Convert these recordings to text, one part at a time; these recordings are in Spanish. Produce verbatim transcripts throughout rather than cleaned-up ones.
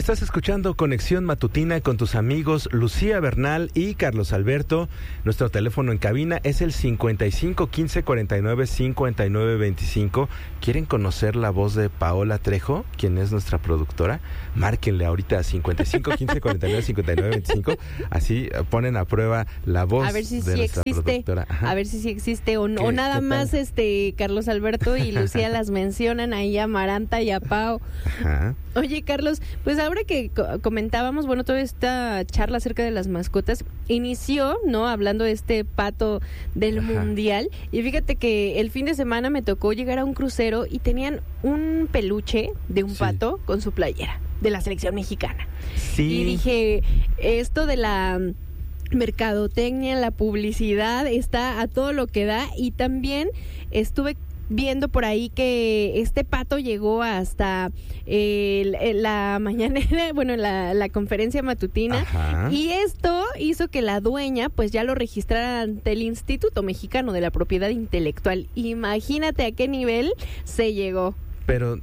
Estás escuchando Conexión Matutina con tus amigos Lucía Bernal y Carlos Alberto. Nuestro teléfono en cabina es el cincuenta y cinco quince cuarenta y nueve cincuenta y nueve veinticinco. ¿Quieren conocer la voz de Paola Trejo, quien es nuestra productora? Márquenle ahorita a cincuenta y cinco quince cuarenta y nueve cincuenta y nueve veinticinco. Así ponen a prueba la voz a ver si de sí nuestra existe, productora. Ajá. A ver si sí existe o no, o nada más este Carlos Alberto y Lucía las mencionan ahí a Maranta y a Pau. Ajá. Oye, Carlos, pues ahora que co- comentábamos, bueno, toda esta charla acerca de las mascotas inició, ¿no? Hablando de este pato del Ajá. Mundial. Y fíjate que el fin de semana me tocó llegar a un crucero y tenían un peluche de un Sí. pato con su playera de la selección mexicana. Sí. Y dije, esto de la mercadotecnia, la publicidad está a todo lo que da. Y también estuve viendo por ahí que este pato llegó hasta el, el, la mañanera, bueno, la, la conferencia matutina. Ajá. Y esto hizo que la dueña pues ya lo registrara ante el Instituto Mexicano de la Propiedad Intelectual. Imagínate a qué nivel se llegó. Pero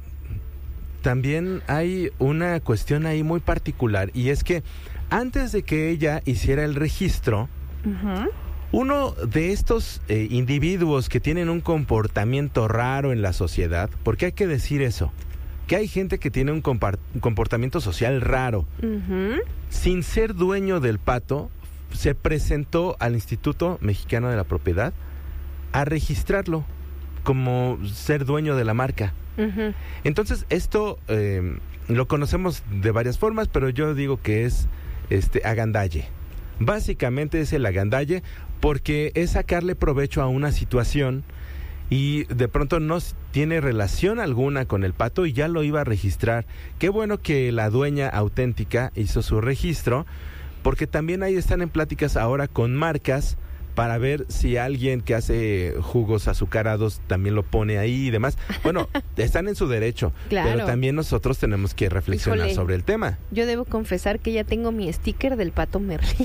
también hay una cuestión ahí muy particular, y es que antes de que ella hiciera el registro, Uh-huh. uno de estos eh, individuos que tienen un comportamiento raro en la sociedad, porque hay que decir eso, que hay gente que tiene un, compar- un comportamiento social raro, Uh-huh. sin ser dueño del pato, se presentó al Instituto Mexicano de la Propiedad a registrarlo como ser dueño de la marca. Uh-huh. Entonces, esto eh, lo conocemos de varias formas, pero yo digo que es este agandalle. Básicamente es el agandalle porque es sacarle provecho a una situación y de pronto no s- tiene relación alguna con el pato y ya lo iba a registrar. Qué bueno que la dueña auténtica hizo su registro, porque también ahí están en pláticas ahora con marcas para ver si alguien que hace jugos azucarados también lo pone ahí y demás. Bueno, están en su derecho, Claro. pero también nosotros tenemos que reflexionar Híjole. sobre el tema. Yo debo confesar que ya tengo mi sticker del pato Merlín.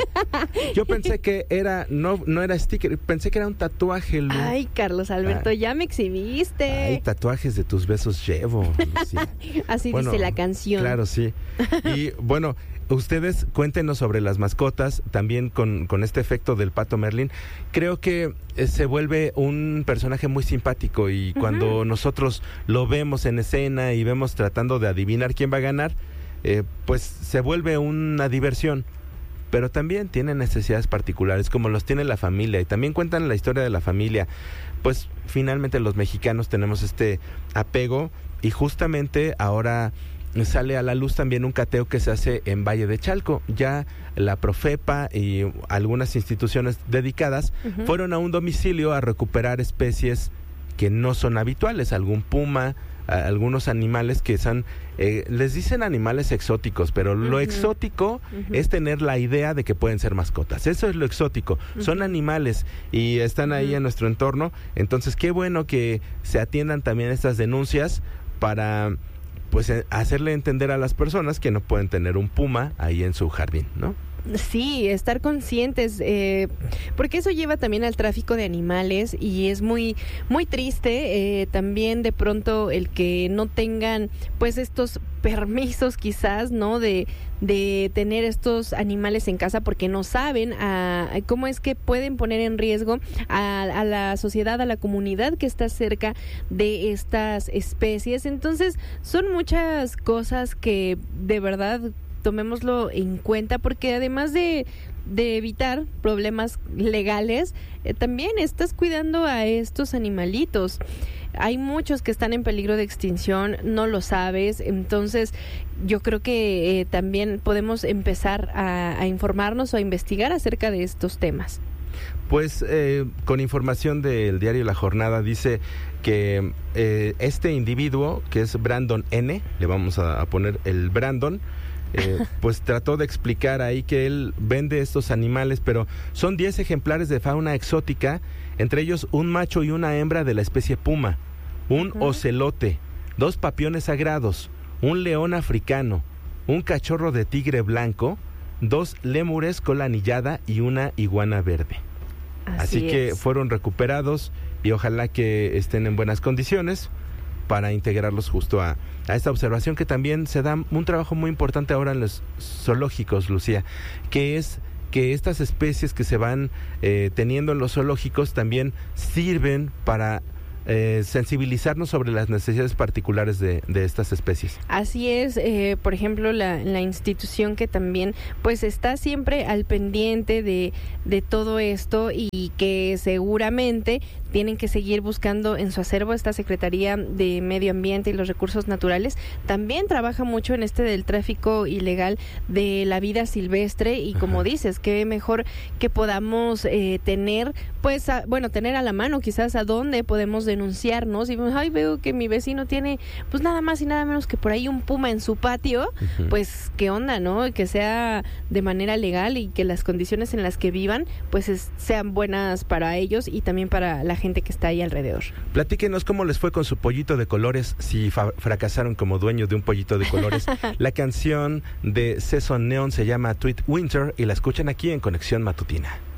Yo pensé que era, no, no era sticker, pensé que era un tatuaje, Lu. Ay, Carlos Alberto, Ay. ya me exhibiste. Ay, tatuajes de tus besos llevo, Lucía. Así Bueno, dice la canción. Claro, sí. Y bueno, ustedes cuéntenos sobre las mascotas, también con, con este efecto del pato Merlín. Creo que eh, se vuelve un personaje muy simpático y cuando Ujú. nosotros lo vemos en escena y vemos tratando de adivinar quién va a ganar, eh, pues se vuelve una diversión. Pero también tiene necesidades particulares, como los tiene la familia, y también cuentan la historia de la familia. Pues finalmente los mexicanos tenemos este apego, y justamente ahora sale a la luz también un cateo que se hace en Valle de Chalco. Ya la Profepa y algunas instituciones dedicadas Ujú. fueron a un domicilio a recuperar especies que no son habituales, algún puma, a- algunos animales que son, eh, les dicen animales exóticos, pero lo Ujú. exótico Ujú. es tener la idea de que pueden ser mascotas. Eso es lo exótico. Son Ujú. animales y están ahí Ujú. en nuestro entorno. Entonces, qué bueno que se atiendan también estas denuncias para, pues, eh, hacerle entender a las personas que no pueden tener un puma ahí en su jardín, ¿no? Sí, estar conscientes, eh, porque eso lleva también al tráfico de animales y es muy, muy triste eh, también de pronto el que no tengan pues estos permisos quizás, ¿no? De, de tener estos animales en casa porque no saben a, a cómo es que pueden poner en riesgo a, a la sociedad, a la comunidad que está cerca de estas especies. Entonces, son muchas cosas que de verdad tomémoslo en cuenta, porque además de, de evitar problemas legales, eh, también estás cuidando a estos animalitos. Hay muchos que están en peligro de extinción, no lo sabes, entonces yo creo que eh, también podemos empezar a, a informarnos o a investigar acerca de estos temas. Pues eh, con información del diario La Jornada dice que eh, este individuo, que es Brandon N., le vamos a, a poner el Brandon, eh, pues trató de explicar ahí que él vende estos animales, pero son diez ejemplares de fauna exótica, entre ellos un macho y una hembra de la especie puma, un Ujú. ocelote, dos papiones sagrados, un león africano, un cachorro de tigre blanco, dos lémures cola anillada y una iguana verde. Así, Así que es. fueron recuperados y ojalá que estén en buenas condiciones, para integrarlos justo a, a esta observación, que también se da un trabajo muy importante ahora en los zoológicos, Lucía, que es que estas especies que se van eh, teniendo en los zoológicos también sirven para Eh, sensibilizarnos sobre las necesidades particulares de, de estas especies. Así es, eh, por ejemplo, la, la institución que también pues está siempre al pendiente de, de todo esto y que seguramente tienen que seguir buscando en su acervo. Esta Secretaría de Medio Ambiente y los Recursos Naturales también trabaja mucho en este del tráfico ilegal de la vida silvestre y como Ajá. dices, qué mejor que podamos eh, tener, pues, a, bueno, tener a la mano quizás a dónde podemos denunciarnos y ay, veo que mi vecino tiene pues nada más y nada menos que por ahí un puma en su patio, uh-huh. pues qué onda, ¿no? Que sea de manera legal y que las condiciones en las que vivan pues es, sean buenas para ellos y también para la gente que está ahí alrededor. Platíquenos cómo les fue con su pollito de colores, si fa- fracasaron como dueños de un pollito de colores. La canción de Season Neon se llama Tweet Winter y la escuchan aquí en Conexión Matutina.